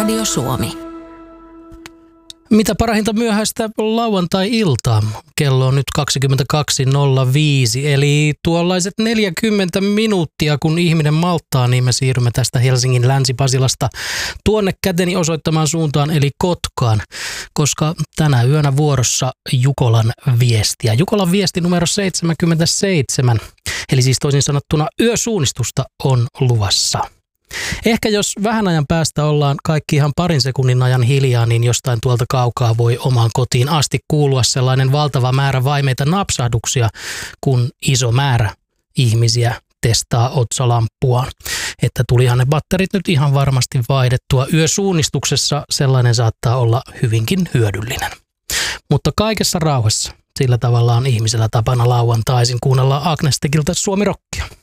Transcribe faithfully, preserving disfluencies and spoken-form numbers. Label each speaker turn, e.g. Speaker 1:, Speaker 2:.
Speaker 1: Radio Suomi.
Speaker 2: Mitä parahinta myöhäistä lauantai-iltaa. Kello on nyt kaksikymmentäkaksi nolla viisi, eli tuollaiset neljäkymmentä minuuttia, kun ihminen malttaa, niin me siirrymme tästä Helsingin Länsi-Pasilasta tuonne käteni osoittamaan suuntaan, eli Kotkaan, koska tänä yönä vuorossa Jukolan viestiä. Jukolan viesti numero seitsemänkymmentäseitsemän, eli siis toisin sanottuna yösuunnistusta on luvassa. Ehkä jos vähän ajan päästä ollaan kaikki ihan parin sekunnin ajan hiljaa, niin jostain tuolta kaukaa voi omaan kotiin asti kuulua sellainen valtava määrä vaimeita napsahduksia, kun iso määrä ihmisiä testaa otsalamppuaan. Että tulihan ne batterit nyt ihan varmasti vaihdettua. Yösuunnistuksessa sellainen saattaa olla hyvinkin hyödyllinen. Mutta kaikessa rauhassa, sillä tavalla on ihmisellä tapana lauantaisin kuunnella Agnes Tekiltä Suomi Rockia.